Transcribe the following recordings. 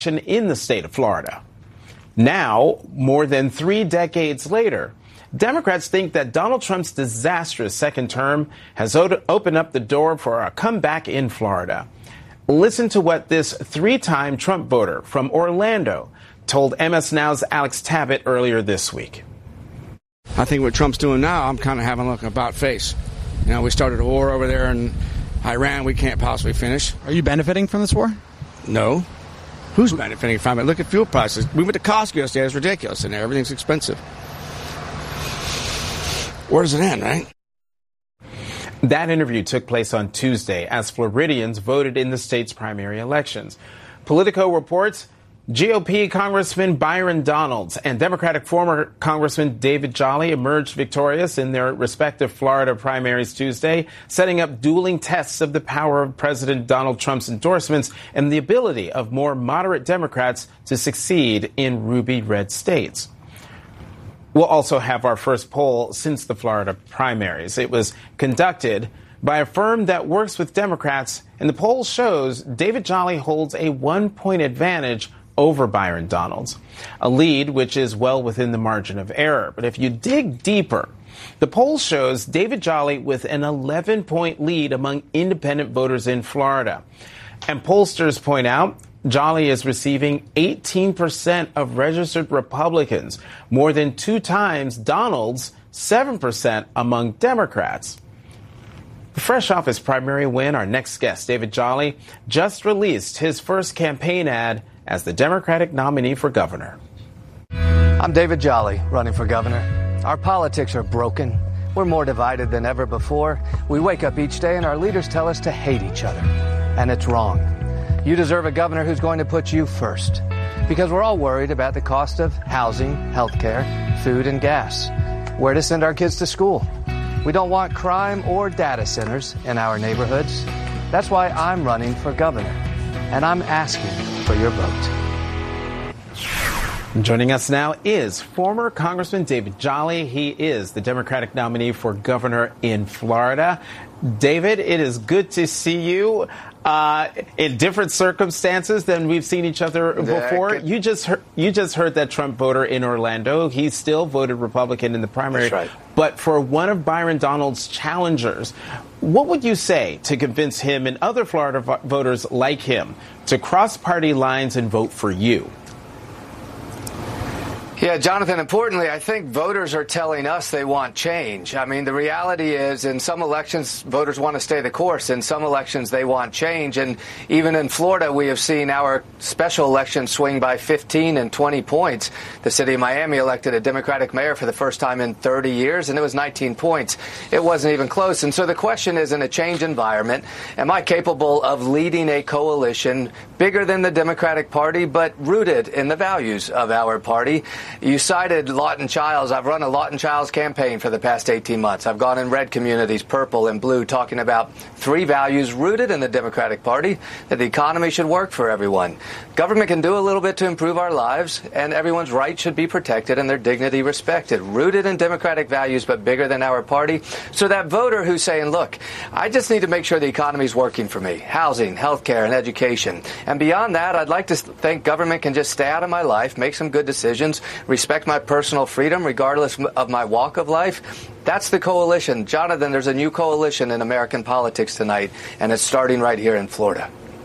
in the state of Florida. Now, more than 3 decades later, Democrats think that Donald Trump's disastrous second term has opened up the door for a comeback in Florida. Listen to what this 3-time Trump voter from Orlando told MS Now's Alex Tabbitt earlier this week. I think what Trump's doing now, I'm kind of having a look about face. You know, we started a war over there in Iran we can't possibly finish. Are you benefiting from this war? No. Who's benefiting from it? Look at fuel prices. We went to Costco yesterday. It's ridiculous in there. Everything's expensive. Where does it end, right? That interview took place on Tuesday as Floridians voted in the state's primary elections. Politico reports GOP Congressman Byron Donalds and Democratic former Congressman David Jolly emerged victorious in their respective Florida primaries Tuesday, setting up dueling tests of the power of President Donald Trump's endorsements and the ability of more moderate Democrats to succeed in ruby red states. We'll also have our first poll since the Florida primaries. It was conducted by a firm that works with Democrats, and the poll shows David Jolly holds a 1-point advantage over Byron Donalds, a lead which is well within the margin of error. But if you dig deeper, the poll shows David Jolly with an 11-point lead among independent voters in Florida. And pollsters point out Jolly is receiving 18% of registered Republicans, more than 2 times Donald's 7% among Democrats. Fresh off his primary win, our next guest, David Jolly, just released his first campaign ad as the Democratic nominee for governor. I'm David Jolly, running for governor. Our politics are broken. We're more divided than ever before. We wake up each day and our leaders tell us to hate each other. And it's wrong. You deserve a governor who's going to put you first. Because we're all worried about the cost of housing, health care, food, and gas. Where to send our kids to school. We don't want crime or data centers in our neighborhoods. That's why I'm running for governor. And I'm asking for your vote. Joining us now is former Congressman David Jolly. He is the Democratic nominee for governor in Florida. David, it is good to see you in different circumstances than we've seen each other before. You just heard that Trump voter in Orlando. He still voted Republican in the primary. That's right. But for one of Byron Donalds' challengers, what would you say to convince him and other Florida voters like him to cross party lines and vote for you? Yeah, Jonathan, importantly, I think voters are telling us they want change. I mean, the reality is in some elections, voters want to stay the course. In some elections, they want change. And even in Florida, we have seen our special election swing by 15 and 20 points. The city of Miami elected a Democratic mayor for the first time in 30 years, and it was 19 points. It wasn't even close. And so the question is, in a change environment, am I capable of leading a coalition bigger than the Democratic Party, but rooted in the values of our party? You cited Lawton Chiles. I've run a Lawton Chiles campaign for the past 18 months. I've gone in red communities, purple and blue, talking about 3 values rooted in the Democratic Party, that the economy should work for everyone. Government can do a little bit to improve our lives, and everyone's rights should be protected and their dignity respected. Rooted in Democratic values, but bigger than our party. So that voter who's saying, look, I just need to make sure the economy's working for me. Housing, health care, and education. And beyond that, I'd like to think government can just stay out of my life, make some good decisions, respect my personal freedom regardless of my walk of life. That's the coalition. Jonathan, there's a new coalition in American politics tonight, and it's starting right here in Florida.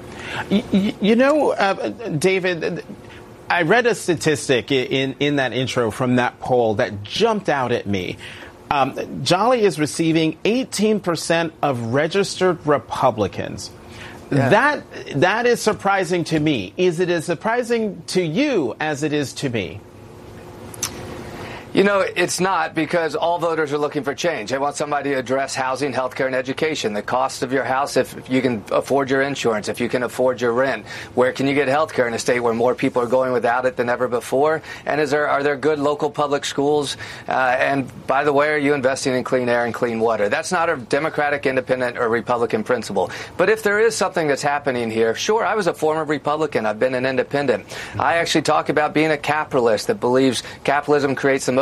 David, I read a statistic in that intro from that poll that jumped out at me. Jolly is receiving 18% of registered Republicans. Yeah. That is surprising to me. Is it as surprising to you as it is to me? You know, it's not, because all voters are looking for change. They want somebody to address housing, healthcare, and education. The cost of your house, if you can afford your insurance, if you can afford your rent. Where can you get healthcare in a state where more people are going without it than ever before? And are there good local public schools? And by the way, are you investing in clean air and clean water? That's not a Democratic, Independent, or Republican principle. But if there is something that's happening here, sure, I was a former Republican. I've been an independent. I actually talk about being a capitalist that believes capitalism creates the most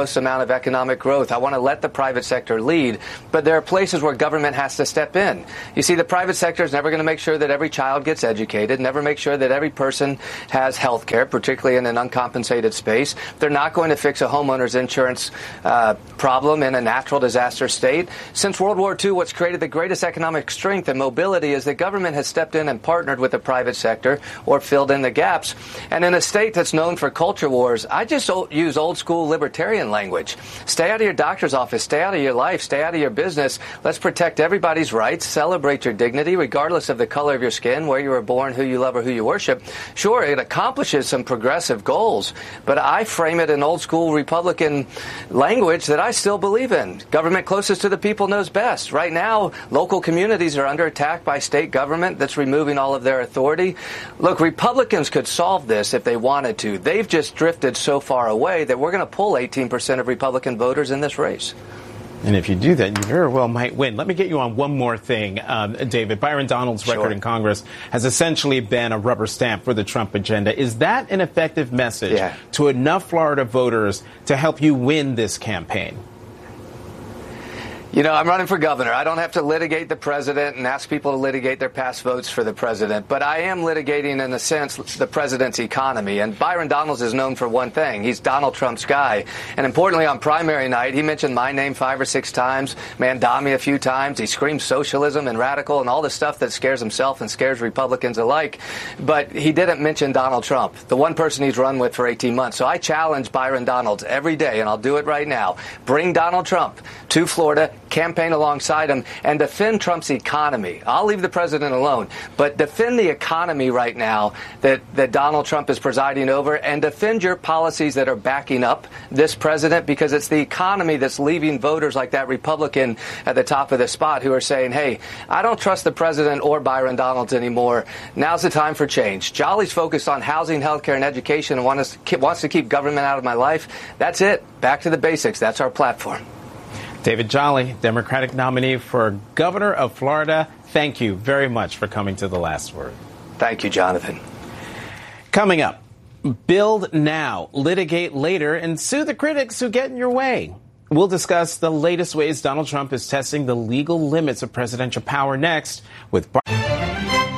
most amount of economic growth. I want to let the private sector lead, but there are places where government has to step in. You see, the private sector is never going to make sure that every child gets educated, never make sure that every person has health care, particularly in an uncompensated space. They're not going to fix a homeowner's insurance problem in a natural disaster state. Since World War II, what's created the greatest economic strength and mobility is the government has stepped in and partnered with the private sector or filled in the gaps. And in a state that's known for culture wars, I just use old school libertarian language. Stay out of your doctor's office, stay out of your life, stay out of your business. Let's protect everybody's rights, celebrate your dignity, regardless of the color of your skin, where you were born, who you love, or who you worship. Sure, it accomplishes some progressive goals, but I frame it in old school Republican language that I still believe in. Government closest to the people knows best. Right now, local communities are under attack by state government that's removing all of their authority. Look, Republicans could solve this if they wanted to. They've just drifted so far away that we're going to pull 18% of Republican voters in this race. And if you do that, you very well might win. Let me get you on one more thing, David. Byron Donalds' record in Congress has essentially been a rubber stamp for the Trump agenda. Is that an effective message to enough Florida voters to help you win this campaign? You know, I'm running for governor. I don't have to litigate the president and ask people to litigate their past votes for the president. But I am litigating, in a sense, the president's economy. And Byron Donalds is known for one thing. He's Donald Trump's guy. And importantly, on primary night, he mentioned my name 5 or 6 times, Mandami a few times. He screams socialism and radical and all the stuff that scares himself and scares Republicans alike. But he didn't mention Donald Trump, the one person he's run with for 18 months. So I challenge Byron Donalds every day, and I'll do it right now. Bring Donald Trump to Florida, campaign alongside him, and defend Trump's economy. I'll leave the president alone, but defend the economy right now that Donald Trump is presiding over, and defend your policies that are backing up this president, because it's the economy that's leaving voters like that Republican at the top of the spot who are saying, hey, I don't trust the president or Byron Donalds anymore. Now's the time for change. Jolly's focused on housing, healthcare, and education and wants to keep government out of my life. That's it. Back to the basics. That's our platform. David Jolly, Democratic nominee for governor of Florida, thank you very much for coming to The Last Word. Thank you, Jonathan. Coming up, build now, litigate later, and sue the critics who get in your way. We'll discuss the latest ways Donald Trump is testing the legal limits of presidential power next with